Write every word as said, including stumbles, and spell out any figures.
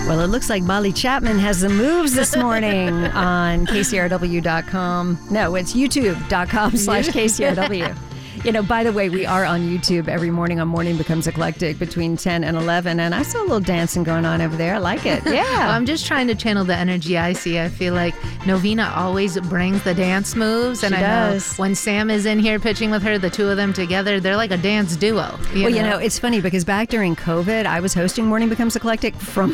Well, it looks like Molly Chapman has the moves this morning on K C R W dot com. No, it's YouTube dot com slash K C R W. You know, by the way, we are on YouTube every morning on Morning Becomes Eclectic between ten and eleven, and I saw a little dancing going on over there. I like it. Yeah. Well, I'm just trying to channel the energy I see. I feel like Novena always brings the dance moves, and She I know does. when Sam is in here pitching with her, the two of them together, they're like a dance duo. You Well, know? you know, it's funny because back during COVID, I was hosting Morning Becomes Eclectic from